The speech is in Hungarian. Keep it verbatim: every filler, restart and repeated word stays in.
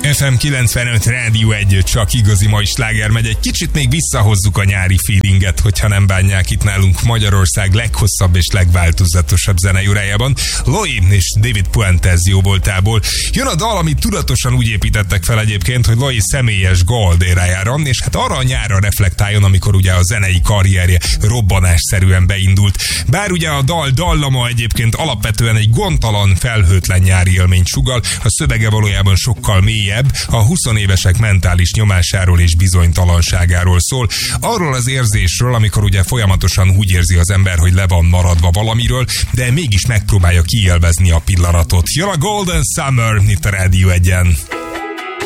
ef em kilencvenöt Rádió egy, csak igazi mai sláger megy. Egy kicsit még visszahozzuk a nyári feelinget, hogyha nem bánják, itt nálunk Magyarország leghosszabb és legváltozatosabb zenei órájában. Loi és David Puentes jó voltából. Jön a dal, amit tudatosan úgy építettek fel egyébként, hogy Loi személyes gold érájára, és hát arra a nyárra reflektáljon, amikor ugye a zenei karrierje robbanásszerűen beindult. Bár ugye a dal dallama egyébként alapvetően egy gondtalan, felhőtlen nyári élményt sugall, a szövege valójában sokkal mélyebb, a huszonévesek mentális nyomásáról és bizonytalanságáról szól. Arról az érzésről, amikor ugye folyamatosan úgy érzi az ember, hogy le van maradva valamiről, de mégis megpróbálja kiélvezni a pillanatot. Jön a Golden Summer itt a Rádió egyen.